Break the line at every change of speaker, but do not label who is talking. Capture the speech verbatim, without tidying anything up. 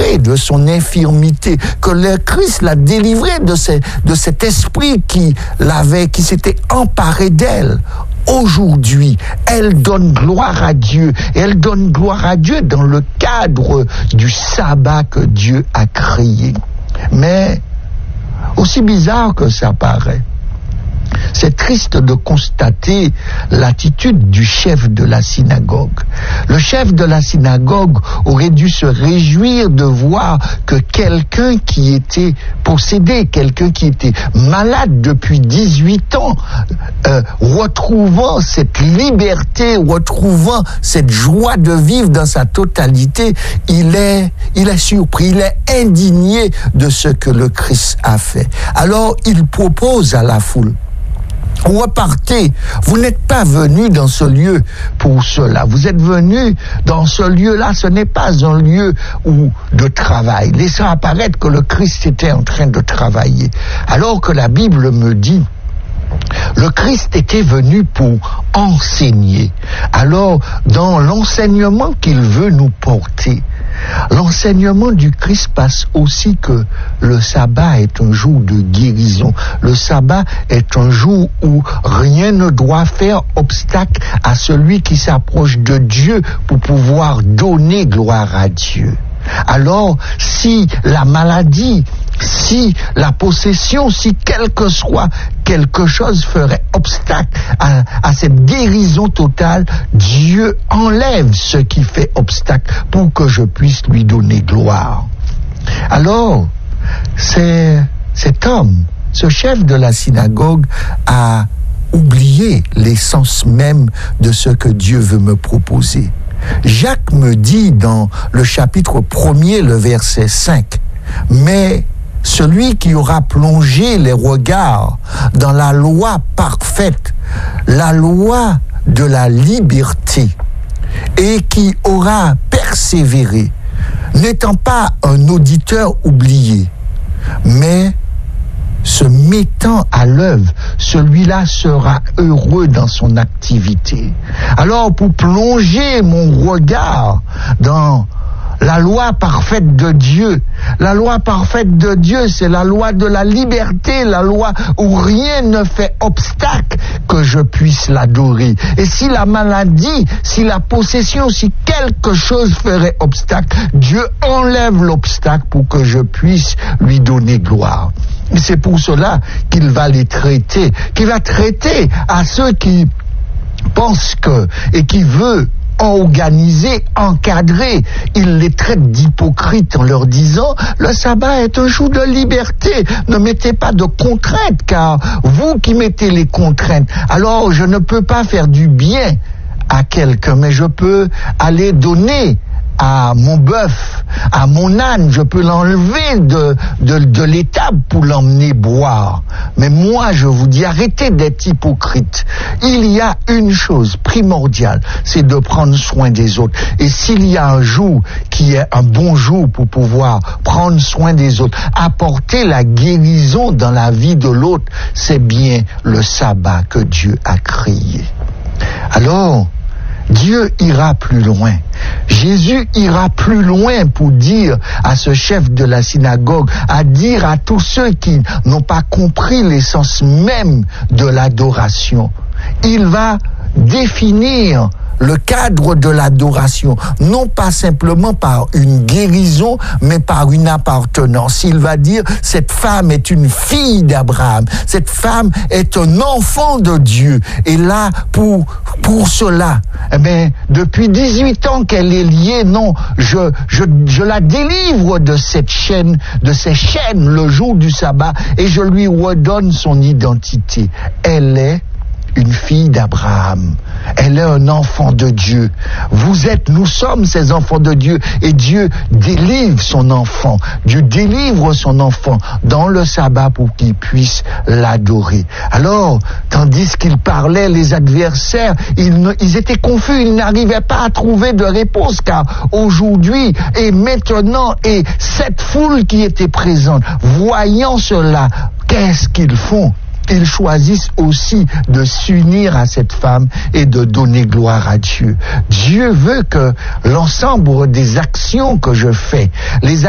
délivré de son infirmité, que le Christ l'a délivré de, ces, de cet esprit qui l'avait, qui s'était emparé d'elle. Aujourd'hui, elle donne gloire à Dieu. Et elle donne gloire à Dieu dans le cadre du sabbat que Dieu a créé. Mais, aussi bizarre que ça paraît, c'est triste de constater l'attitude du chef de la synagogue. Le chef de la synagogue aurait dû se réjouir de voir que quelqu'un qui était possédé, quelqu'un qui était malade depuis dix-huit ans, euh, retrouvant cette liberté, retrouvant cette joie de vivre dans sa totalité, il est, il est surpris, il est indigné de ce que le Christ a fait. Alors il propose à la foule: repartez, vous n'êtes pas venus dans ce lieu pour cela. Vous êtes venus dans ce lieu-là, ce n'est pas un lieu où de travail. Laissant apparaître que le Christ était en train de travailler. Alors que la Bible me dit, le Christ était venu pour enseigner. Alors, dans l'enseignement qu'il veut nous porter, l'enseignement du Christ passe aussi que le sabbat est un jour de guérison. Le sabbat est un jour où rien ne doit faire obstacle à celui qui s'approche de Dieu pour pouvoir donner gloire à Dieu. Alors, si la maladie, si la possession, si quel que soit quelque chose ferait obstacle à, à cette guérison totale, Dieu enlève ce qui fait obstacle pour que je puisse lui donner gloire. Alors, c'est, cet homme, ce chef de la synagogue, a oublié l'essence même de ce que Dieu veut me proposer. Jacques me dit dans le chapitre premier, le verset cinq, « Mais celui qui aura plongé les regards dans la loi parfaite, la loi de la liberté, et qui aura persévéré, n'étant pas un auditeur oublié, mais se mettant à l'œuvre, celui-là sera heureux dans son activité. » Alors, pour plonger mon regard dans la loi parfaite de Dieu, la loi parfaite de Dieu, c'est la loi de la liberté, la loi où rien ne fait obstacle que je puisse l'adorer. Et si la maladie, si la possession, si quelque chose ferait obstacle, Dieu enlève l'obstacle pour que je puisse lui donner gloire. Et c'est pour cela qu'il va les traiter, qu'il va traiter à ceux qui pensent que, et qui veulent organiser, encadrer, il les traite d'hypocrites en leur disant: le sabbat est un jour de liberté, ne mettez pas de contraintes, car vous qui mettez les contraintes, alors je ne peux pas faire du bien à quelqu'un, mais je peux aller donner à mon bœuf, à mon âne, je peux l'enlever de, de, de l'étable pour l'emmener boire. Mais moi, je vous dis, arrêtez d'être hypocrite. Il y a une chose primordiale, c'est de prendre soin des autres. Et s'il y a un jour qui est un bon jour pour pouvoir prendre soin des autres, apporter la guérison dans la vie de l'autre, c'est bien le sabbat que Dieu a créé. Alors, Dieu ira plus loin. Jésus ira plus loin pour dire à ce chef de la synagogue, à dire à tous ceux qui n'ont pas compris l'essence même de l'adoration. Il va définir le cadre de l'adoration, non pas simplement par une guérison, mais par une appartenance. Il va dire, cette femme est une fille d'Abraham, cette femme est un enfant de Dieu. Et là, pour, pour cela, eh bien, depuis dix-huit ans qu'elle est liée, non, je, je, je la délivre de cette chaîne, de ces chaînes le jour du sabbat, et je lui redonne son identité. Elle est une fille d'Abraham. Elle est un enfant de Dieu. Vous êtes, nous sommes ces enfants de Dieu. Et Dieu délivre son enfant. Dieu délivre son enfant dans le sabbat pour qu'il puisse l'adorer. Alors, tandis qu'il parlait, les adversaires, ils, ne, ils étaient confus. Ils n'arrivaient pas à trouver de réponse, car aujourd'hui et maintenant, et cette foule qui était présente, voyant cela, qu'est-ce qu'ils font? Ils choisissent aussi de s'unir à cette femme et de donner gloire à Dieu. Dieu veut que l'ensemble des actions que je fais, les